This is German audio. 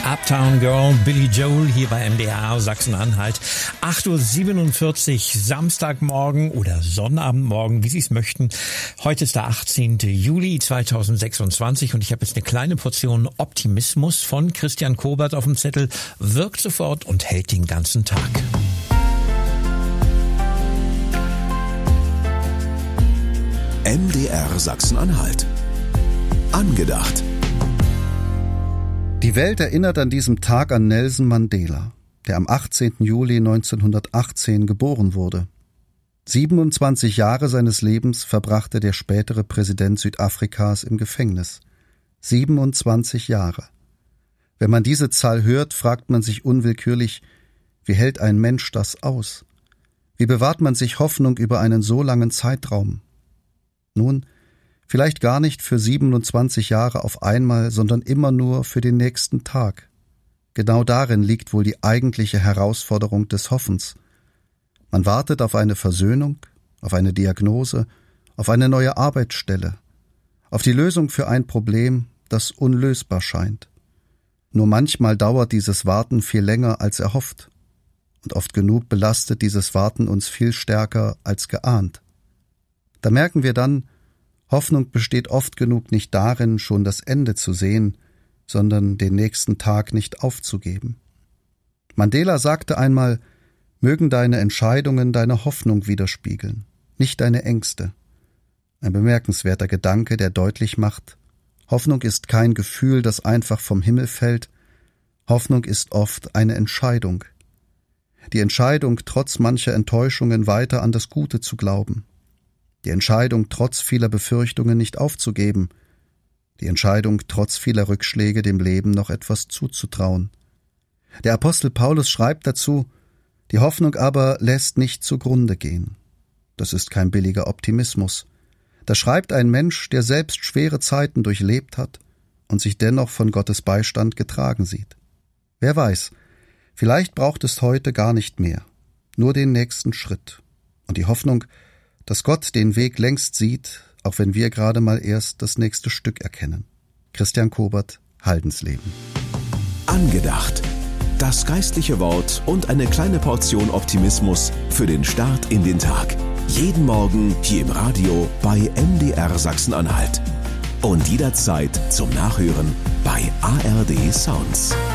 Uptown Girl, Billy Joel hier bei MDR Sachsen-Anhalt. 8.47 Uhr, Samstagmorgen oder Sonnabendmorgen, wie Sie es möchten. Heute ist der 18. Juli 2026 und ich habe jetzt eine kleine Portion Optimismus von Christian Kobert auf dem Zettel. Wirkt sofort und hält den ganzen Tag. MDR Sachsen-Anhalt. Angedacht. Die Welt erinnert an diesem Tag an Nelson Mandela, der am 18. Juli 1918 geboren wurde. 27 Jahre seines Lebens verbrachte der spätere Präsident Südafrikas im Gefängnis. 27 Jahre. Wenn man diese Zahl hört, fragt man sich unwillkürlich, wie hält ein Mensch das aus? Wie bewahrt man sich Hoffnung über einen so langen Zeitraum? Nun, vielleicht gar nicht für 27 Jahre auf einmal, sondern immer nur für den nächsten Tag. Genau darin liegt wohl die eigentliche Herausforderung des Hoffens. Man wartet auf eine Versöhnung, auf eine Diagnose, auf eine neue Arbeitsstelle, auf die Lösung für ein Problem, das unlösbar scheint. Nur manchmal dauert dieses Warten viel länger als erhofft. Und oft genug belastet dieses Warten uns viel stärker als geahnt. Da merken wir dann, Hoffnung besteht oft genug nicht darin, schon das Ende zu sehen, sondern den nächsten Tag nicht aufzugeben. Mandela sagte einmal, mögen deine Entscheidungen deine Hoffnung widerspiegeln, nicht deine Ängste. Ein bemerkenswerter Gedanke, der deutlich macht, Hoffnung ist kein Gefühl, das einfach vom Himmel fällt. Hoffnung ist oft eine Entscheidung. Die Entscheidung, trotz mancher Enttäuschungen weiter an das Gute zu glauben. Die Entscheidung, trotz vieler Befürchtungen nicht aufzugeben. Die Entscheidung, trotz vieler Rückschläge dem Leben noch etwas zuzutrauen. Der Apostel Paulus schreibt dazu, die Hoffnung aber lässt nicht zugrunde gehen. Das ist kein billiger Optimismus. Da schreibt ein Mensch, der selbst schwere Zeiten durchlebt hat und sich dennoch von Gottes Beistand getragen sieht. Wer weiß, vielleicht braucht es heute gar nicht mehr, nur den nächsten Schritt und die Hoffnung, dass Gott den Weg längst sieht, auch wenn wir gerade mal erst das nächste Stück erkennen. Christian Kobert, Haldensleben. Angedacht. Das geistliche Wort und eine kleine Portion Optimismus für den Start in den Tag. Jeden Morgen hier im Radio bei MDR Sachsen-Anhalt. Und jederzeit zum Nachhören bei ARD Sounds.